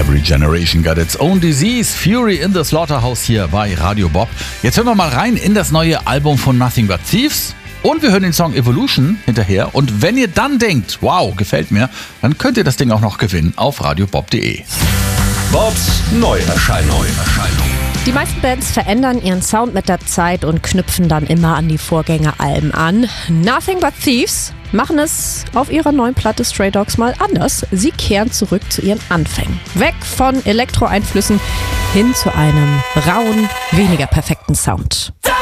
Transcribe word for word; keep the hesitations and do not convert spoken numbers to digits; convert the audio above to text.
Every Generation got its own disease. Fury in the Slaughterhouse hier bei Radio Bob. Jetzt hören wir mal rein in das neue Album von Nothing But Thieves. Und wir hören den Song Evolution hinterher. Und wenn ihr dann denkt, wow, gefällt mir, dann könnt ihr das Ding auch noch gewinnen auf radiobob punkt de. Bobs Neuerscheinung. Die meisten Bands verändern ihren Sound mit der Zeit und knüpfen dann immer an die Vorgängeralben an. Nothing But Thieves machen es auf ihrer neuen Platte Stray Dogs mal anders. Sie kehren zurück zu ihren Anfängen. Weg von Elektro-Einflüssen hin zu einem rauen, weniger perfekten Sound.